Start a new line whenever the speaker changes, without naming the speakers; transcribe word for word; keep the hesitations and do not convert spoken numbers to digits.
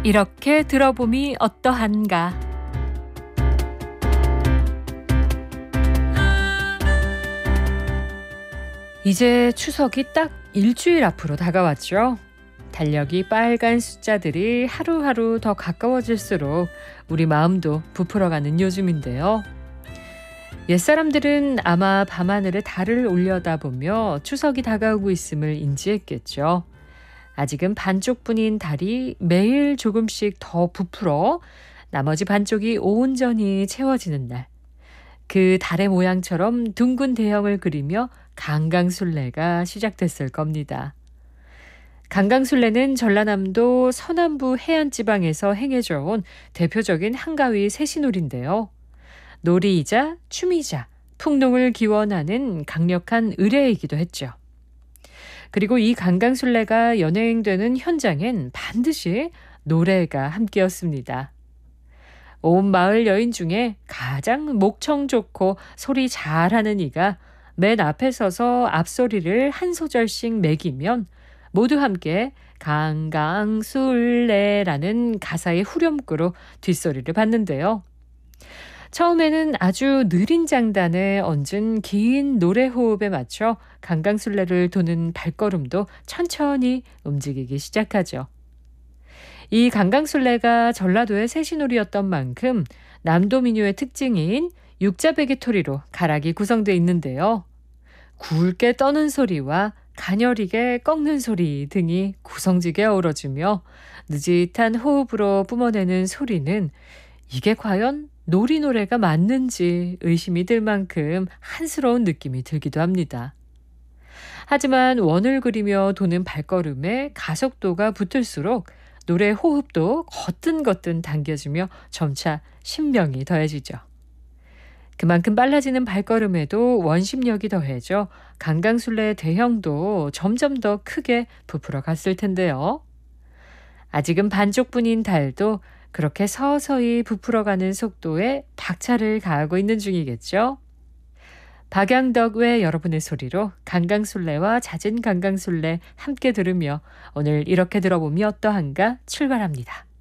이렇게 들어봄이 어떠한가. 이제 추석이 딱 일주일 앞으로 다가왔죠. 달력이 빨간 숫자들이 하루하루 더 가까워질수록 우리 마음도 부풀어가는 요즘인데요. 옛사람들은 아마 밤하늘에 달을 올려다보며 추석이 다가오고 있음을 인지했겠죠. 아직은 반쪽뿐인 달이 매일 조금씩 더 부풀어 나머지 반쪽이 온전히 채워지는 날. 그 달의 모양처럼 둥근 대형을 그리며 강강술래가 시작됐을 겁니다. 강강술래는 전라남도 서남부 해안지방에서 행해져 온 대표적인 한가위 새시놀이인데요. 놀이이자 춤이자 풍농을 기원하는 강력한 의례이기도 했죠. 그리고 이 강강술래가 연행되는 현장엔 반드시 노래가 함께였습니다. 온 마을 여인 중에 가장 목청 좋고 소리 잘하는 이가 맨 앞에 서서 앞소리를 한 소절씩 매기면 모두 함께 강강술래라는 가사의 후렴구로 뒷소리를 받는데요. 처음에는 아주 느린 장단에 얹은 긴 노래 호흡에 맞춰 강강술래를 도는 발걸음도 천천히 움직이기 시작하죠. 이 강강술래가 전라도의 새시놀이였던 만큼 남도 민요의 특징인 육자배기토리로 가락이 구성되어 있는데요. 굵게 떠는 소리와 가녀리게 꺾는 소리 등이 구성지게 어우러지며 느릿한 호흡으로 뿜어내는 소리는 이게 과연 놀이 노래가 맞는지 의심이 들 만큼 한스러운 느낌이 들기도 합니다. 하지만 원을 그리며 도는 발걸음에 가속도가 붙을수록 노래 호흡도 거뜬거뜬 당겨지며 점차 신명이 더해지죠. 그만큼 빨라지는 발걸음에도 원심력이 더해져 강강술래의 대형도 점점 더 크게 부풀어 갔을 텐데요. 아직은 반쪽뿐인 달도 그렇게 서서히 부풀어가는 속도에 박차를 가하고 있는 중이겠죠. 박양덕 외 여러분의 소리로 강강술래와 잦은 강강술래 함께 들으며 오늘 이렇게 들어보면 어떠한가 출발합니다.